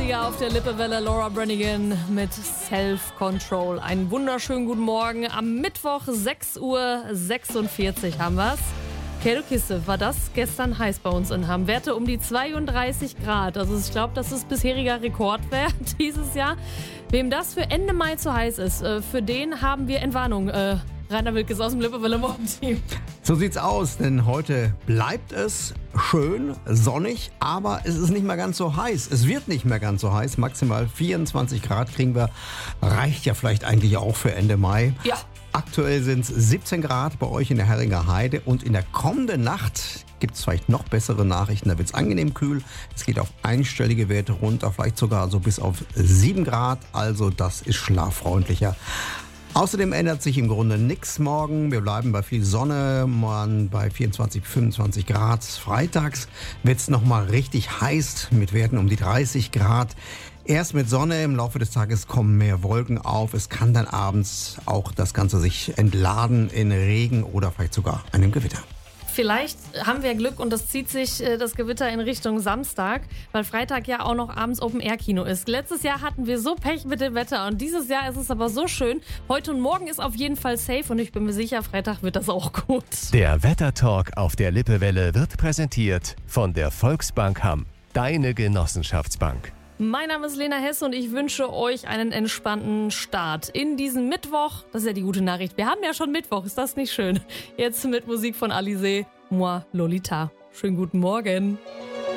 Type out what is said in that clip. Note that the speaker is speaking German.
Klassiker auf der Lippewelle, Laura Branigan mit Self-Control. Einen wunderschönen guten Morgen. Am Mittwoch 6:46 Uhr haben wir's. Kiste, war das gestern heiß bei uns in Hamm. Werte um die 32 Grad. Also ich glaube, das ist bisheriger Rekordwert dieses Jahr. Wem das für Ende Mai zu heiß ist, für den haben wir Entwarnung. Rainer Wilkes aus dem Lippewelle Morgenteam. So sieht's aus, denn heute bleibt es schön, sonnig, aber es ist nicht mehr ganz so heiß. Es wird nicht mehr ganz so heiß. Maximal 24 Grad kriegen wir. Reicht ja vielleicht eigentlich auch für Ende Mai. Ja. Aktuell sind es 17 Grad bei euch in der Herringer Heide und in der kommenden Nacht gibt es vielleicht noch bessere Nachrichten. Da wird es angenehm kühl. Es geht auf einstellige Werte runter, vielleicht sogar so bis auf 7 Grad. Also das ist schlaffreundlicher. Außerdem ändert sich im Grunde nichts morgen. Wir bleiben bei viel Sonne, bei 24, 25 Grad. Freitags wird es nochmal richtig heiß mit Werten um die 30 Grad. Erst mit Sonne, im Laufe des Tages kommen mehr Wolken auf. Es kann dann abends auch das Ganze sich entladen in Regen oder vielleicht sogar einem Gewitter. Vielleicht haben wir Glück und das zieht sich das Gewitter in Richtung Samstag, weil Freitag ja auch noch abends Open-Air-Kino ist. Letztes Jahr hatten wir so Pech mit dem Wetter und dieses Jahr ist es aber so schön. Heute und morgen ist auf jeden Fall safe und ich bin mir sicher, Freitag wird das auch gut. Der Wettertalk auf der Lippewelle wird präsentiert von der Volksbank Hamm, deine Genossenschaftsbank. Mein Name ist Lena Hesse und ich wünsche euch einen entspannten Start in diesen Mittwoch. Das ist ja die gute Nachricht. Wir haben ja schon Mittwoch, ist das nicht schön? Jetzt mit Musik von Alizé, Moi Lolita. Schönen guten Morgen.